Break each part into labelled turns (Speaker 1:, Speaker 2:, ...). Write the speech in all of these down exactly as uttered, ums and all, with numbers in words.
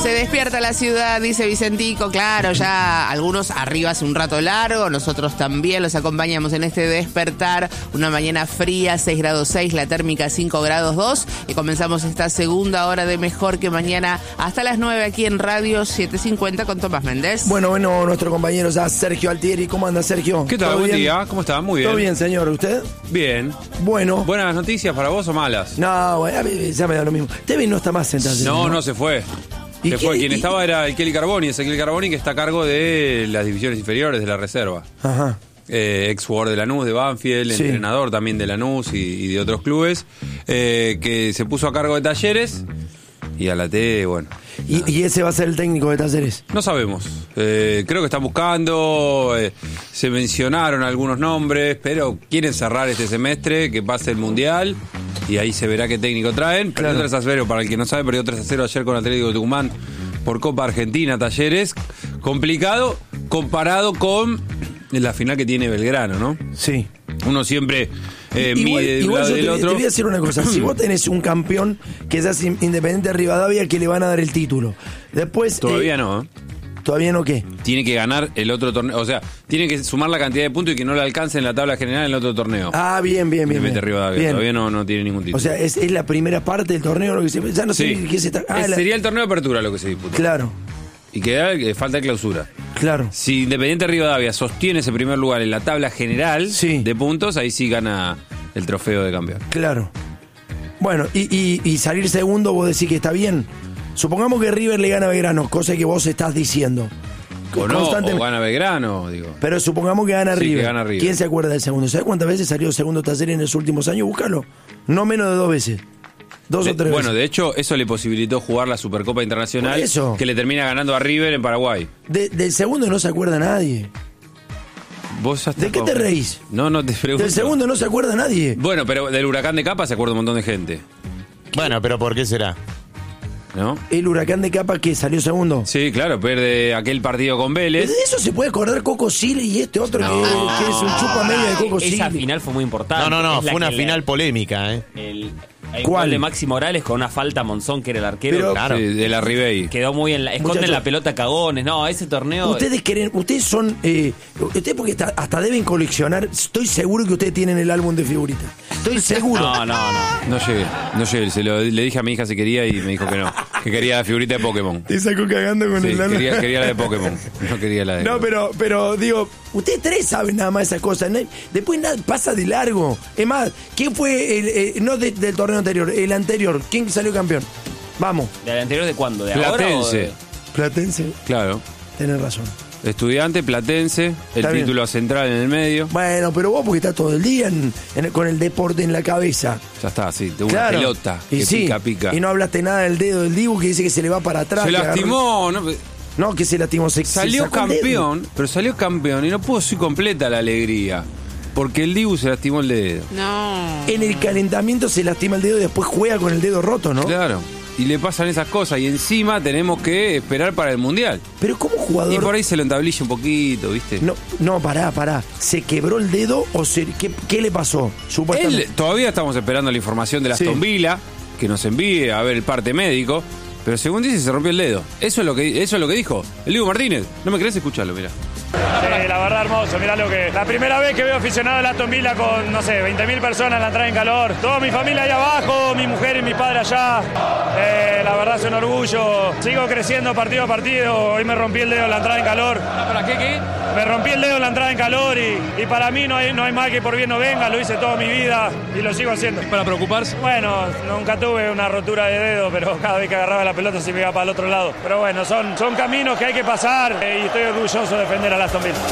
Speaker 1: Se despierta la ciudad, dice Vicentico. Claro, ya algunos arriba hace un rato largo. Nosotros también los acompañamos en este despertar. Una mañana fría, seis grados seis, la térmica cinco grados dos. Y comenzamos esta segunda hora de Mejor que Mañana hasta las nueve aquí en Radio setecientos cincuenta con Tomás Méndez.
Speaker 2: Bueno, bueno, nuestro compañero ya Sergio Altieri. ¿Cómo anda, Sergio?
Speaker 3: ¿Qué tal? Buen
Speaker 2: bien?
Speaker 3: día. ¿Cómo está? Muy bien.
Speaker 2: ¿Todo bien, señor? ¿Usted?
Speaker 3: Bien.
Speaker 2: Bueno.
Speaker 3: ¿Buenas noticias para vos o malas?
Speaker 2: No, bueno, a mí ya me da lo mismo. Tevez no está más sentado.
Speaker 3: No, no, se fue.
Speaker 2: ¿Y
Speaker 3: Se
Speaker 2: qué?
Speaker 3: fue. Quien
Speaker 2: ¿Y?
Speaker 3: estaba era el Kelly Carboni, ese Kelly Carboni que está a cargo de las divisiones inferiores de la reserva.
Speaker 2: Ajá.
Speaker 3: Eh, ex jugador de Lanús, de Banfield,
Speaker 2: Sí.
Speaker 3: entrenador también de Lanús y, y de otros clubes, eh, que se puso a cargo de Talleres y a la T, bueno.
Speaker 2: ¿Y, y ese va a ser el técnico de Talleres?
Speaker 3: No sabemos. Eh, creo que están buscando, eh, se mencionaron algunos nombres, pero quieren cerrar este semestre, que pase el Mundial y ahí se verá qué técnico traen. Perdió
Speaker 2: Claro.
Speaker 3: tres a cero, para el que no sabe, perdió tres a cero ayer con Atlético de Tucumán por Copa Argentina, Talleres. Complicado comparado con la final que tiene Belgrano, ¿no?
Speaker 2: Sí.
Speaker 3: Uno siempre eh,
Speaker 2: Igual,
Speaker 3: mide de un
Speaker 2: igual
Speaker 3: lado
Speaker 2: yo
Speaker 3: y
Speaker 2: te,
Speaker 3: del otro.
Speaker 2: te voy a decir una cosa. Si vos tenés un campeón que es así, Independiente de Rivadavia, que le van a dar el título. Después.
Speaker 3: Todavía
Speaker 2: eh,
Speaker 3: no, ¿eh?
Speaker 2: ¿Todavía no qué?
Speaker 3: Tiene que ganar el otro torneo. O sea, tiene que sumar la cantidad de puntos y que no le alcance en la tabla general en el otro torneo.
Speaker 2: Ah, bien, bien, bien.
Speaker 3: Independiente
Speaker 2: bien.
Speaker 3: Rivadavia.
Speaker 2: Bien.
Speaker 3: Todavía no, no tiene ningún título.
Speaker 2: O sea, es, es la primera parte del torneo lo que se. Ya no sé
Speaker 3: Sí.
Speaker 2: qué se está. Ah,
Speaker 3: Es-
Speaker 2: la-
Speaker 3: Sería el torneo de apertura lo que se disputa.
Speaker 2: Claro,
Speaker 3: Y queda eh, falta de clausura.
Speaker 2: claro.
Speaker 3: Si Independiente Rivadavia sostiene ese primer lugar en la tabla general
Speaker 2: Sí.
Speaker 3: de puntos, ahí sí gana el trofeo de campeón.
Speaker 2: Claro. Bueno, y, y, y salir segundo, vos decís que está bien. Supongamos que River le gana a Belgrano, cosa que vos estás diciendo.
Speaker 3: O no,
Speaker 2: Constantemente.
Speaker 3: o gana Belgrano, digo.
Speaker 2: Pero supongamos que gana
Speaker 3: Sí,
Speaker 2: River.
Speaker 3: que gana River.
Speaker 2: ¿Quién se acuerda del segundo? ¿Sabes cuántas veces salió segundo Talleres en los últimos años? Búscalo. No menos de dos veces. Dos
Speaker 3: De-
Speaker 2: o tres
Speaker 3: bueno,
Speaker 2: veces.
Speaker 3: de hecho, eso le posibilitó jugar la Supercopa Internacional,
Speaker 2: Por eso.
Speaker 3: que le termina ganando a River en Paraguay.
Speaker 2: De- del segundo no se acuerda nadie.
Speaker 3: ¿Vos hasta
Speaker 2: ¿De qué te
Speaker 3: cómo?
Speaker 2: reís?
Speaker 3: No, no te pregunto.
Speaker 2: Del segundo no se acuerda nadie.
Speaker 3: Bueno, pero del Huracán de Capa se acuerda un montón de gente,
Speaker 4: Bueno, pero ¿por qué será?
Speaker 3: ¿no?
Speaker 2: El Huracán de Capa que salió segundo.
Speaker 3: Sí, claro, pierde aquel partido con Vélez.
Speaker 2: De eso se puede acordar Coco Sile y este otro que, que es un chupa medio de Coco
Speaker 5: Esa
Speaker 2: Sile.
Speaker 5: final fue muy importante.
Speaker 4: No, no, no,
Speaker 5: Es la
Speaker 4: fue una
Speaker 5: que le-
Speaker 4: final polémica, ¿eh?
Speaker 5: El, el
Speaker 2: ¿Cuál?
Speaker 5: gol de Maxi Morales con una falta a Monzón, que era el arquero.
Speaker 2: Pero-
Speaker 4: Claro.
Speaker 3: Sí, de la Ribey.
Speaker 5: Quedó muy en la. Esconden
Speaker 2: Muchacho.
Speaker 5: la pelota cagones. No, ese torneo.
Speaker 2: Ustedes quieren, ustedes son, eh, ustedes porque hasta, hasta deben coleccionar. Estoy seguro que ustedes tienen el álbum de figuritas. Estoy seguro.
Speaker 5: No, no, no.
Speaker 3: No llegué, no llegué. Se lo, le dije a mi hija si quería y me dijo que no. Que quería la figurita de Pokémon.
Speaker 2: Te saco cagando con
Speaker 3: Sí,
Speaker 2: el álbum.
Speaker 3: quería, quería la de Pokémon. No quería la de.
Speaker 2: No, pero, pero digo, ustedes tres saben nada más esas cosas. No hay- después nada pasa de largo. Es más, ¿quién fue el, eh, no de- del torneo anterior, el anterior? ¿Quién salió campeón? Vamos,
Speaker 5: ¿Del anterior de cuándo? ¿De ahora? o
Speaker 3: Platense.
Speaker 5: de-
Speaker 2: Platense,
Speaker 3: Claro.
Speaker 2: tenés razón.
Speaker 3: Estudiante, Platense. El
Speaker 2: Está bien.
Speaker 3: título central en el medio.
Speaker 2: Bueno, pero vos porque estás todo el día en- en- con el deporte en la cabeza.
Speaker 3: Ya está, sí. Una
Speaker 2: Claro.
Speaker 3: pelota
Speaker 2: y
Speaker 3: que
Speaker 2: sí,
Speaker 3: pica, pica.
Speaker 2: Y no hablaste nada del dedo del Dibu que dice que se le va para atrás.
Speaker 3: Se
Speaker 2: que
Speaker 3: lastimó, ¿no?
Speaker 2: agarró- No, que se lastimó. Se, se
Speaker 3: Salió
Speaker 2: sacó el dedo.
Speaker 3: campeón, pero salió campeón y no pudo ser completa la alegría. Porque el Dibu se lastimó el dedo.
Speaker 1: No.
Speaker 2: En el calentamiento se lastima el dedo y después juega con el dedo roto, ¿no?
Speaker 3: Claro. Y le pasan esas cosas. Y encima tenemos que esperar para el Mundial.
Speaker 2: Pero como jugador...
Speaker 3: Y por ahí se lo entablilla un poquito, ¿viste?
Speaker 2: No, no, pará, pará. ¿Se quebró el dedo o se, qué, qué le pasó? Supuestamente.
Speaker 3: Él, todavía estamos esperando la información de la
Speaker 2: Sí.
Speaker 3: Aston Villa, que nos envíe a ver el parte médico. Pero según dice, se rompió el dedo. Eso es lo que, eso es lo que dijo el Dibu Martínez. ¿No me querés escucharlo? Mirá.
Speaker 6: Sí, la verdad hermoso, mirá lo que... La primera vez que veo aficionado al Aston Villa con, no sé, veinte mil personas en la entrada en calor. Toda mi familia ahí abajo, mi mujer y mi padre allá. Eh, la verdad es un orgullo. Sigo creciendo partido a partido. Hoy me rompí el dedo en la entrada en calor.
Speaker 5: ¿Para qué? ¿Qué?
Speaker 6: Me rompí el dedo en la entrada en calor y, y para mí no hay, no hay mal que por bien no venga. Lo hice toda mi vida y lo sigo haciendo.
Speaker 5: ¿Para preocuparse?
Speaker 6: Bueno, nunca tuve una rotura de dedo, pero cada vez que agarraba la pelota se me iba para el otro lado. Pero bueno, son, son caminos que hay que pasar eh, y estoy orgulloso de defender a Aston Villa.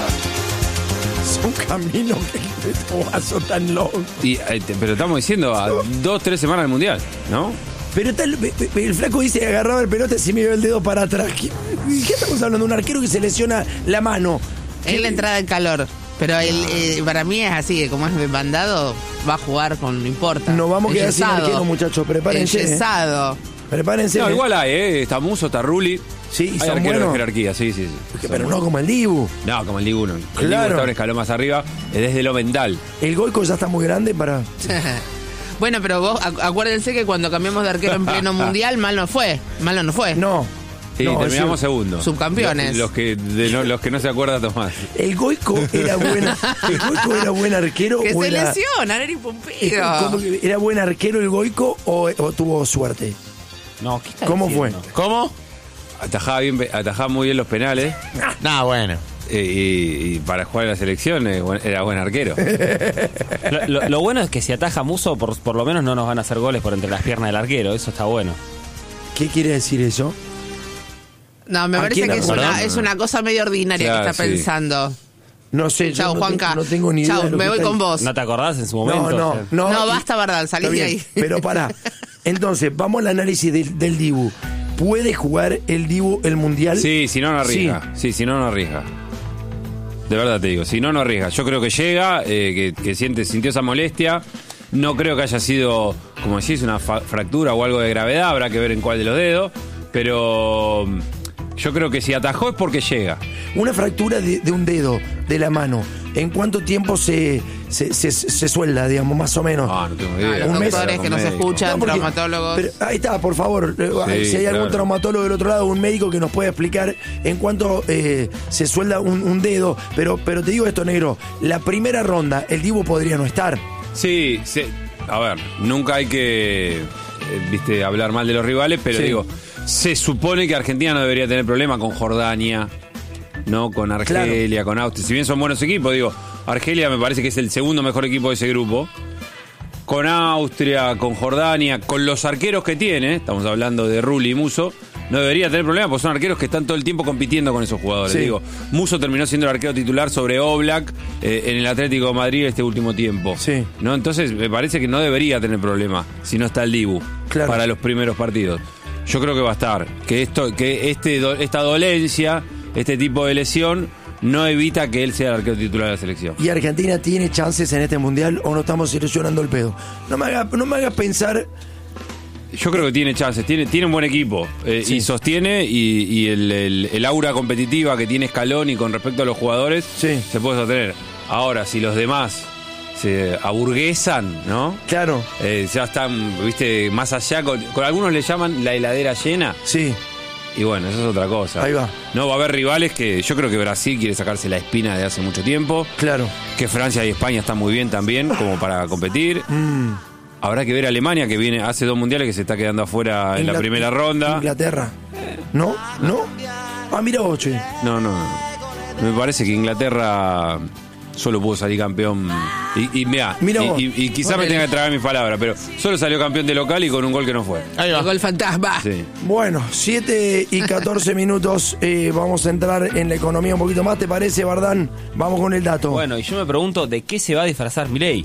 Speaker 2: Es un camino que este guaso tan loco.
Speaker 3: Y, eh, te- pero estamos diciendo a dos, tres semanas del Mundial, ¿no?
Speaker 2: Pero está el, el flaco dice que agarraba el pelota y se me iba el dedo para atrás. ¿Qué, qué estamos hablando? Un arquero que se lesiona la mano.
Speaker 1: Es la entrada en calor. Pero él, eh, para mí es así, que como es mandado, va a jugar con, no importa.
Speaker 2: Nos vamos a quedar sin
Speaker 1: Enyesado.
Speaker 2: arquero, muchachos. Prepárense. ¿eh?
Speaker 1: Enyesado.
Speaker 2: Prepárense.
Speaker 3: No,
Speaker 2: ¿eh?
Speaker 3: igual hay, ¿eh? Está Muso, está Rulli.
Speaker 2: Sí, y
Speaker 3: Hay
Speaker 2: son
Speaker 3: arqueros de
Speaker 2: buenos.
Speaker 3: jerarquía, sí, sí. sí.
Speaker 2: Porque-
Speaker 3: Son
Speaker 2: pero no
Speaker 3: buenos.
Speaker 2: como el Dibu.
Speaker 3: No, como el Dibu no. El
Speaker 2: Claro.
Speaker 3: Dibu está un escalón más arriba, es desde lo mental.
Speaker 2: El Goico ya está muy grande para...
Speaker 1: Bueno, pero vos acu- acuérdense que cuando cambiamos de arquero en pleno mundial, mal no fue. Malo no fue.
Speaker 2: No.
Speaker 3: Sí,
Speaker 2: No,
Speaker 3: terminamos
Speaker 2: ese-
Speaker 3: segundo.
Speaker 1: Subcampeones.
Speaker 3: Los, los que, de no, los que no se acuerda Tomás.
Speaker 2: ¿El Goico era buena, el Goico era buen arquero
Speaker 1: Que
Speaker 2: o
Speaker 1: se
Speaker 2: era,
Speaker 1: lesiona, Neri
Speaker 2: eh,
Speaker 1: Pumpido.
Speaker 2: ¿cómo que era buen arquero el Goico o, o tuvo suerte?
Speaker 5: No, ¿qué está
Speaker 2: ¿Cómo
Speaker 5: diciendo?
Speaker 4: ¿Cómo?
Speaker 3: Atajaba, bien, atajaba muy bien los penales.
Speaker 4: No, bueno.
Speaker 3: eh, y, y para jugar en la selección eh, buen- era buen arquero.
Speaker 5: Lo, lo- lo bueno es que si ataja Muso, por, por lo menos no nos van a hacer goles por entre las piernas del arquero. Eso está bueno.
Speaker 2: ¿Qué quiere decir eso?
Speaker 1: No, me
Speaker 2: ¿A
Speaker 1: parece
Speaker 2: quién
Speaker 1: que es
Speaker 2: acordás?
Speaker 1: una, es una cosa medio ordinaria
Speaker 3: Claro,
Speaker 1: que está
Speaker 3: sí.
Speaker 1: pensando.
Speaker 2: No sé,
Speaker 1: Chao,
Speaker 2: yo no,
Speaker 1: Juanca.
Speaker 2: tengo, no tengo ni idea.
Speaker 1: Chao,
Speaker 2: de lo
Speaker 1: me
Speaker 2: que
Speaker 1: voy
Speaker 2: está
Speaker 1: con
Speaker 2: diciendo.
Speaker 1: vos.
Speaker 5: ¿No te acordás en su
Speaker 2: No,
Speaker 5: momento?
Speaker 2: no,
Speaker 5: O sea,
Speaker 2: no.
Speaker 1: No,
Speaker 2: y-
Speaker 1: basta, Bardal, salí
Speaker 2: Está
Speaker 1: de
Speaker 2: bien,
Speaker 1: ahí.
Speaker 2: Pero pará. Entonces, vamos al análisis del, del Dibu. ¿Puede jugar el Dibu el Mundial?
Speaker 3: Sí, si no, no arriesga. Sí, si no, no arriesga. De verdad te digo, si no, no arriesga. Yo creo que llega, eh, que, que siente, sintió esa molestia. No creo que haya sido, como decís, una fa- fractura o algo de gravedad. Habrá que ver en cuál de los dedos. Pero mm, yo creo que si atajó es porque llega.
Speaker 2: Una fractura de, de un dedo de la mano. ¿En cuánto tiempo se, se, se, se suelda, digamos, más o menos?
Speaker 3: Ah, no tengo
Speaker 1: Ah,
Speaker 3: idea.
Speaker 1: los
Speaker 2: Un mes.
Speaker 1: doctores que nos
Speaker 3: Médico.
Speaker 1: escuchan,
Speaker 2: No, porque-
Speaker 1: traumatólogos.
Speaker 2: pero ahí está, por favor. eh,
Speaker 3: Sí,
Speaker 2: si hay algún
Speaker 3: claro.
Speaker 2: traumatólogo del otro lado, un médico que nos pueda explicar en cuánto eh, se suelda un, un dedo. Pero, pero te digo esto, negro. La primera ronda, el Dibu podría no estar.
Speaker 3: Sí, sí. A ver, nunca hay que, eh, viste, hablar mal de los rivales, pero
Speaker 2: Sí.
Speaker 3: digo, se supone que Argentina no debería tener problema con Jordania, no con Argelia, con Austria. Si bien son buenos equipos, digo, Argelia me parece que es el segundo mejor equipo de ese grupo. Con Austria, con Jordania, con los arqueros que tiene, estamos hablando de Rulli y Muso, no debería tener problema porque son arqueros que están todo el tiempo compitiendo con esos jugadores.
Speaker 2: Sí.
Speaker 3: Digo, Muso terminó siendo el arquero titular sobre Oblak eh, en el Atlético de Madrid este último tiempo.
Speaker 2: Sí.
Speaker 3: ¿No? Entonces me parece que no debería tener problema si no está el Dibu
Speaker 2: Claro.
Speaker 3: para los primeros partidos. Yo creo que va a estar. Que esto, que este do- esta dolencia, este tipo de lesión, no evita que él sea el arquero titular de la selección.
Speaker 2: ¿Y Argentina tiene chances en este Mundial o no estamos ilusionando el pedo? No me hagas no me hagas pensar...
Speaker 3: Yo creo que tiene chances, tiene, tiene un buen equipo eh,
Speaker 2: Sí.
Speaker 3: y sostiene y, y el, el- el aura competitiva que tiene Scaloni con respecto a los jugadores
Speaker 2: Sí.
Speaker 3: se puede sostener. Ahora, si los demás se aburguesan, ¿no?
Speaker 2: Claro,
Speaker 3: Eh, ya están, viste, más allá, con, con algunos le llaman la heladera llena
Speaker 2: sí.
Speaker 3: y bueno, eso es otra cosa.
Speaker 2: Ahí va.
Speaker 3: No, va a haber rivales que yo creo que Brasil quiere sacarse la espina de hace mucho tiempo,
Speaker 2: Claro.
Speaker 3: que Francia y España están muy bien también como para competir.
Speaker 2: Mm.
Speaker 3: Habrá que ver a Alemania, que viene hace dos mundiales que se está quedando afuera en la
Speaker 2: Ingla-
Speaker 3: primera ronda.
Speaker 2: Inglaterra. ¿No? ¿No? Ah, mira vos, che.
Speaker 3: No, no. Me parece que Inglaterra solo pudo salir campeón. Y, y mirá,
Speaker 2: Mira
Speaker 3: y,
Speaker 2: vos.
Speaker 3: y- y quizá me tenga que tragar mis palabras, pero solo salió campeón de local y con un gol que no fue.
Speaker 4: Ahí va.
Speaker 1: Llegó el fantasma.
Speaker 3: Sí.
Speaker 2: Bueno, siete y catorce minutos. eh, vamos a entrar en la economía un poquito más. ¿Te parece, Bardán? Vamos con el dato.
Speaker 5: Bueno, y yo me pregunto, ¿de qué se va a disfrazar Milei?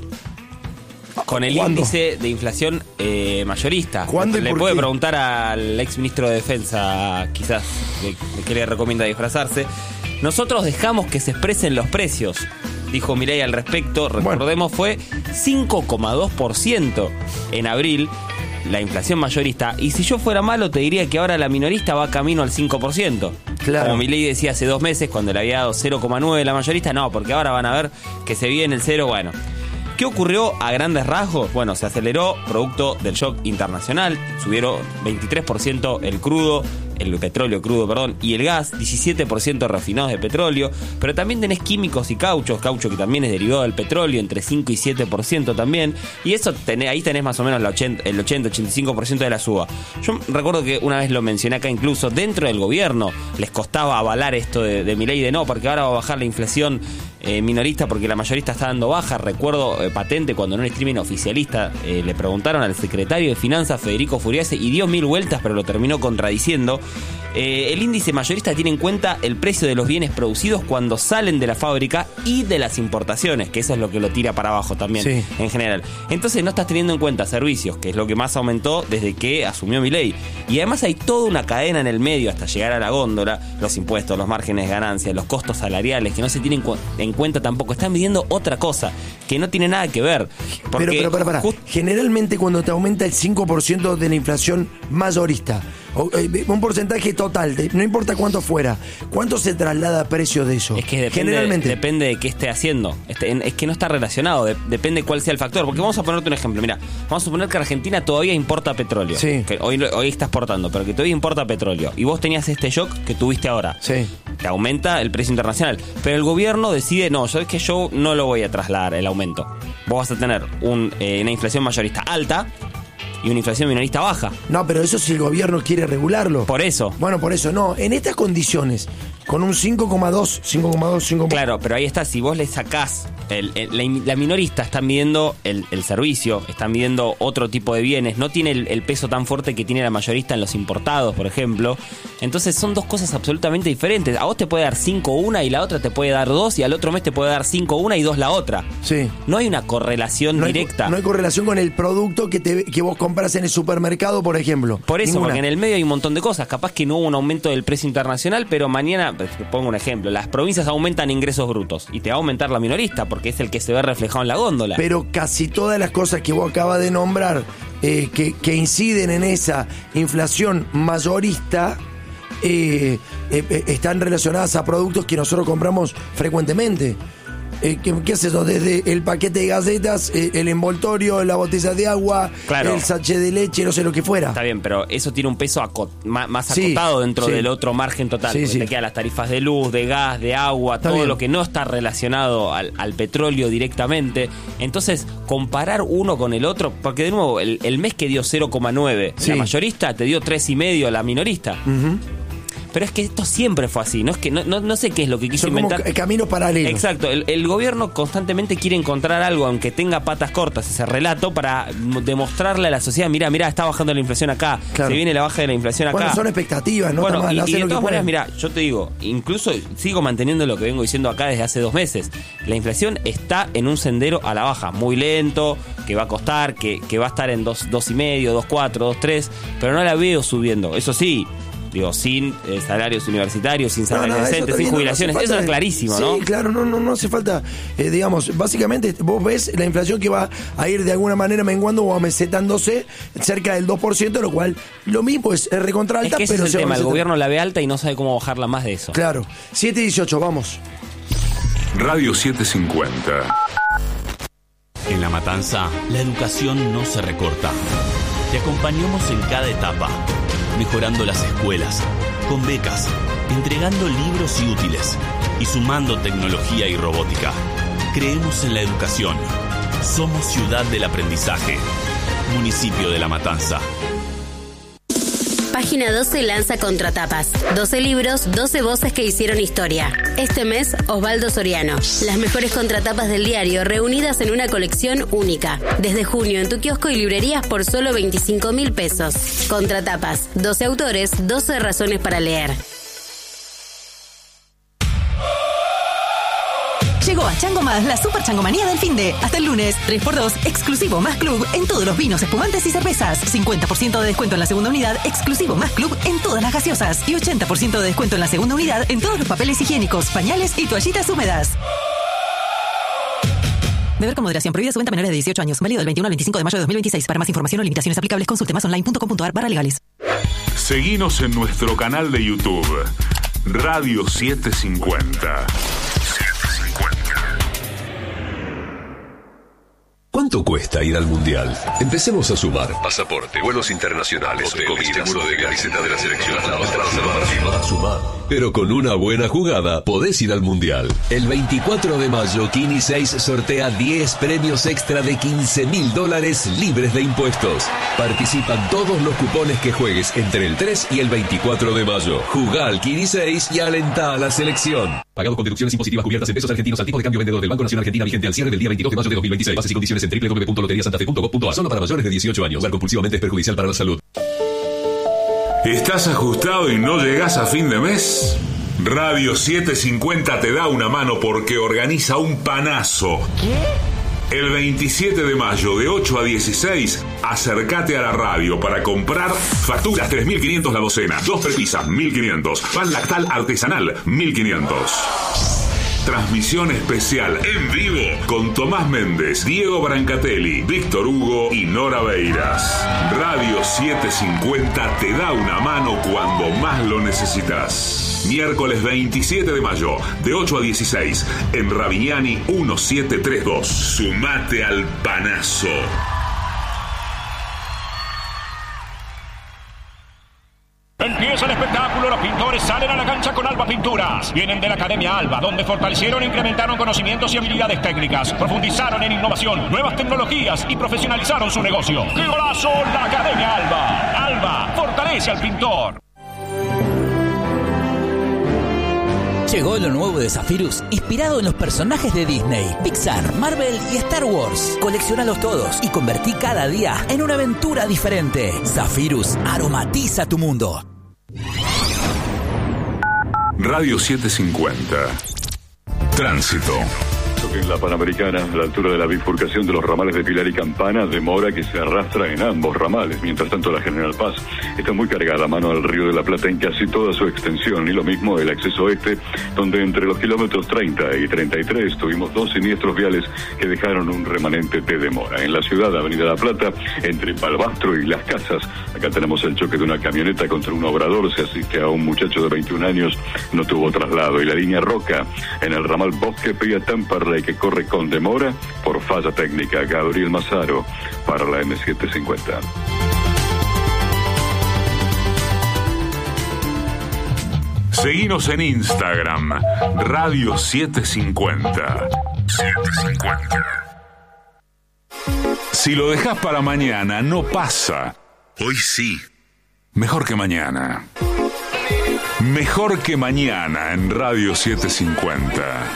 Speaker 5: Con el
Speaker 2: ¿Cuándo?
Speaker 5: índice de inflación eh, mayorista.
Speaker 2: ¿Cuándo y
Speaker 5: Le
Speaker 2: por
Speaker 5: puede
Speaker 2: qué?
Speaker 5: preguntar al ex ministro de Defensa, quizás, de, de qué le recomienda disfrazarse. Nosotros dejamos que se expresen los precios, dijo Milei al respecto. Recordemos, fue cinco coma dos por ciento en abril la inflación mayorista. Y si yo fuera malo, te diría que ahora la minorista va camino al cinco por ciento.
Speaker 2: Claro.
Speaker 5: Como Milei decía hace dos meses, cuando le había dado cero coma nueve la mayorista, no, porque ahora van a ver que se viene el cero, bueno. ¿Qué ocurrió a grandes rasgos? Bueno, se aceleró producto del shock internacional, subieron veintitrés por ciento el crudo, el petróleo crudo, perdón, y el gas, diecisiete por ciento refinados de petróleo, pero también tenés químicos y cauchos, caucho que también es derivado del petróleo, entre cinco y siete por ciento también, y eso tenés, ahí tenés más o menos la ochenta, el ochenta ochenta y cinco por ciento de la suba. Yo recuerdo que una vez lo mencioné acá, incluso dentro del gobierno les costaba avalar esto de, de Milei de no, porque ahora va a bajar la inflación eh, minorista porque la mayorista está dando baja. Recuerdo eh, patente cuando en un streaming oficialista eh, le preguntaron al secretario de Finanzas, Federico Furiase, y dio mil vueltas, pero lo terminó contradiciendo. Eh, el índice mayorista tiene en cuenta el precio de los bienes producidos cuando salen de la fábrica y de las importaciones, que eso es lo que lo tira para abajo también,
Speaker 2: Sí.
Speaker 5: en general. Entonces no estás teniendo en cuenta servicios, que es lo que más aumentó desde que asumió Milei. Y además hay toda una cadena en el medio hasta llegar a la góndola, los impuestos, los márgenes de ganancia, los costos salariales, que no se tienen cu- en cuenta tampoco. Están midiendo otra cosa que no tiene nada que ver. Porque
Speaker 2: pero, pero, para, para.
Speaker 5: Just...
Speaker 2: Generalmente cuando te aumenta el cinco por ciento de la inflación mayorista, o, eh, un porcentaje total, de, no importa cuánto fuera, ¿cuánto se traslada a precio de eso?
Speaker 5: Es que depende,
Speaker 2: Generalmente.
Speaker 5: depende de qué esté haciendo. Este, en, es que no está relacionado, de, depende cuál sea el factor. Porque vamos a ponerte un ejemplo. Mira, vamos a suponer que Argentina todavía importa petróleo.
Speaker 2: Sí.
Speaker 5: Que hoy, hoy está exportando, pero que todavía importa petróleo. Y vos tenías este shock que tuviste ahora.
Speaker 2: Sí.
Speaker 5: Te aumenta el precio internacional. Pero el gobierno decide, no, sabes que yo no lo voy a trasladar el aumento. Vos vas a tener un, eh, una inflación mayorista alta y una inflación minorista baja.
Speaker 2: No, pero eso si el gobierno quiere regularlo.
Speaker 5: Por eso.
Speaker 2: Bueno, por eso no. En estas condiciones, con un cinco coma dos, cinco coma dos, cinco coma dos.
Speaker 5: Claro, pero ahí está, si vos le sacás, el, el, la, la minorista está midiendo el, el servicio, está midiendo otro tipo de bienes, no tiene el, el peso tan fuerte que tiene la mayorista en los importados, por ejemplo. Entonces son dos cosas absolutamente diferentes. A vos te puede dar cinco una y la otra te puede dar dos, y al otro mes te puede dar cinco una y dos la otra.
Speaker 2: Sí.
Speaker 5: No hay una correlación
Speaker 2: no hay,
Speaker 5: directa.
Speaker 2: No hay correlación con el producto que, te, que vos compras en el supermercado, por ejemplo.
Speaker 5: Por eso,
Speaker 2: Ninguna.
Speaker 5: porque en el medio hay un montón de cosas. Capaz que no hubo un aumento del precio internacional, pero mañana, pongo un ejemplo, las provincias aumentan ingresos brutos y te va a aumentar la minorista porque es el que se ve reflejado en la góndola.
Speaker 2: Pero casi todas las cosas que vos acabas de nombrar eh, que, que inciden en esa inflación mayorista eh, eh, eh, están relacionadas a productos que nosotros compramos frecuentemente. Eh, ¿qué, ¿Qué es eso? Desde el paquete de galletas, eh, el envoltorio, la botella de agua,
Speaker 5: claro.
Speaker 2: el sachet de leche, no sé lo que fuera.
Speaker 5: Está bien, pero eso tiene un peso acot- más, más
Speaker 2: Sí,
Speaker 5: acotado dentro
Speaker 2: sí.
Speaker 5: del otro margen total.
Speaker 2: Sí,
Speaker 5: porque
Speaker 2: sí.
Speaker 5: te quedan las tarifas de luz, de gas, de agua,
Speaker 2: Está
Speaker 5: todo
Speaker 2: bien.
Speaker 5: lo que no está relacionado al, al petróleo directamente. Entonces, comparar uno con el otro, porque de nuevo, el, el mes que dio cero coma nueve
Speaker 2: Sí.
Speaker 5: la mayorista, te dio tres coma cinco la minorista.
Speaker 2: Uh-huh.
Speaker 5: Pero es que esto siempre fue así, no es que no, no, no sé qué es lo que quiso
Speaker 2: Son como
Speaker 5: inventar.
Speaker 2: ca- caminos paralelos.
Speaker 5: Exacto, el, el gobierno constantemente quiere encontrar algo, aunque tenga patas cortas, ese relato, para m- demostrarle a la sociedad, mira, mira, está bajando la inflación acá,
Speaker 2: Claro.
Speaker 5: se viene la baja de la inflación acá.
Speaker 2: Bueno, son expectativas, ¿no?
Speaker 5: Bueno,
Speaker 2: Está mal,
Speaker 5: y,
Speaker 2: hacen
Speaker 5: y de
Speaker 2: lo que
Speaker 5: todas maneras,
Speaker 2: pueden.
Speaker 5: mira, yo te digo, incluso sigo manteniendo lo que vengo diciendo acá desde hace dos meses. La inflación está en un sendero a la baja, muy lento, que va a costar, que, que va a estar en dos, dos y medio, dos cuatro, dos tres, pero no la veo subiendo. Eso sí, digo, sin eh, salarios universitarios, sin salarios
Speaker 2: No, no, eso
Speaker 5: decentes,
Speaker 2: está
Speaker 5: sin
Speaker 2: bien, no
Speaker 5: jubilaciones,
Speaker 2: hace
Speaker 5: eso
Speaker 2: falta-
Speaker 5: es clarísimo,
Speaker 2: sí,
Speaker 5: ¿no?
Speaker 2: Sí, claro, no, no, no hace falta, eh, digamos, básicamente vos ves la inflación que va a ir de alguna manera menguando o amesetándose cerca del dos por ciento, lo cual lo mismo es, es recontra
Speaker 5: Es
Speaker 2: alta,
Speaker 5: que ese
Speaker 2: pero
Speaker 5: es el
Speaker 2: se va
Speaker 5: tema, el
Speaker 2: amesetando.
Speaker 5: gobierno la ve alta y no sabe cómo bajarla más de eso.
Speaker 2: Claro, siete dieciocho, vamos.
Speaker 7: Radio setecientos cincuenta.
Speaker 8: En La Matanza, la educación no se recorta. Te acompañamos en cada etapa, mejorando las escuelas, con becas, entregando libros y útiles y sumando tecnología y robótica. Creemos en la educación. Somos ciudad del aprendizaje. Municipio de La Matanza.
Speaker 9: Página doce lanza Contratapas. doce libros, doce voces que hicieron historia. Este mes, Osvaldo Soriano. Las mejores contratapas del diario reunidas en una colección única. Desde junio en tu kiosco y librerías por solo veinticinco mil pesos. Contratapas. doce autores, doce razones para leer.
Speaker 10: Llegó a Chango Más la super changomanía del finde. Hasta el lunes, tres por dos, exclusivo Más Club en todos los vinos, espumantes y cervezas. cincuenta por ciento de descuento en la segunda unidad, exclusivo Más Club en todas las gaseosas. Y ochenta por ciento de descuento en la segunda unidad en todos los papeles higiénicos, pañales y toallitas húmedas. Beber con moderación. Prohibida su venta a menores de dieciocho años. Válido del veintiuno al veinticinco de mayo de dos mil veintiséis. Para más información o limitaciones aplicables, consulte masonline punto com punto a r barra legales.
Speaker 7: Seguinos en nuestro canal de YouTube, Radio setecientos cincuenta.
Speaker 11: ¿Cuánto cuesta ir al Mundial? Empecemos a sumar. Pasaporte, vuelos internacionales, hoteles, seguro de camiseta de la selección. Sumar, sumar. Pero con una buena jugada podés ir al Mundial. El veinticuatro de mayo, Kini seis sortea diez premios extra de quince mil dólares libres de impuestos. Participan todos los cupones que juegues entre el tres y el veinticuatro de mayo. Jugá al Kini seis y alentá a la selección. Pagado con deducciones impositivas cubiertas en pesos argentinos al tipo de cambio vendedor del Banco Nacional Argentina vigente al cierre del día veintidós de mayo de dos mil veintiséis. Bases y condiciones en doble u doble u doble u punto lotería santa fe punto com punto a. Solo para mayores de dieciocho años. Jugar compulsivamente es perjudicial para la salud.
Speaker 7: ¿Estás ajustado y no llegás a fin de mes? Radio setecientos cincuenta te da una mano porque organiza un panazo. ¿Qué? El veintisiete de mayo de ocho a dieciséis, acércate a la radio para comprar facturas tres mil quinientos la docena, dos prepisas mil quinientos, pan lactal artesanal mil quinientos. transmisión especial en vivo con Tomás Méndez, Diego Brancatelli, Víctor Hugo y Nora Beiras. Radio setecientos cincuenta te da una mano cuando más lo necesitas. Miércoles veintisiete de mayo, de ocho a dieciséis, en Ravignani diecisiete treinta y dos. Sumate al panazo.
Speaker 12: Empieza el espectáculo, los pintores salen a la cancha con Alba Pinturas. Vienen de la Academia Alba, donde fortalecieron e incrementaron conocimientos y habilidades técnicas. Profundizaron en innovación, nuevas tecnologías y profesionalizaron su negocio. ¡Qué golazo! La Academia Alba. Alba, fortalece al pintor.
Speaker 13: Llegó lo nuevo de Zephyrus, inspirado en los personajes de Disney, Pixar, Marvel y Star Wars. Colecciónalos todos y convertí cada día en una aventura diferente. Zephyrus aromatiza tu mundo.
Speaker 7: Radio setecientos cincuenta. Tránsito.
Speaker 14: En la Panamericana, a la altura de la bifurcación de los ramales de Pilar y Campana, demora que se arrastra en ambos ramales. Mientras tanto, la General Paz está muy cargada a mano del Río de la Plata en casi toda su extensión. Y lo mismo el acceso este, donde entre los kilómetros treinta y treinta y tres tuvimos dos siniestros viales que dejaron un remanente de demora. En la ciudad, Avenida La Plata, entre Balbastro y Las Casas, acá tenemos el choque de una camioneta contra un obrador. Se asiste a un muchacho de veintiún años, no tuvo traslado. Y la línea Roca, en el ramal Bosque Pía Tamperley, que corre con demora por falla técnica. Gabriel Mazaro para la M setecientos cincuenta.
Speaker 7: Seguinos en Instagram, Radio setecientos cincuenta. setecientos cincuenta. Si lo dejas para mañana, no pasa. Hoy sí. Mejor que mañana. Mejor que mañana en Radio setecientos cincuenta.